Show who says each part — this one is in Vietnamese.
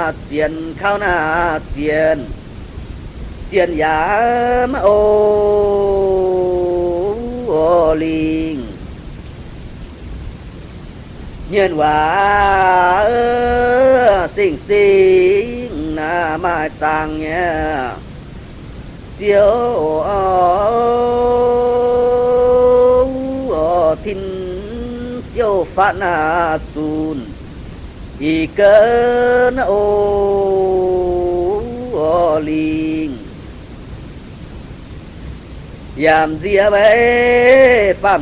Speaker 1: tiền khao na tiền tiền giá mà ô linh nhân quả sinh sinh na mai tang nhé chiếu thiên chiếu phát na sun y cơn ô linh yam dia bê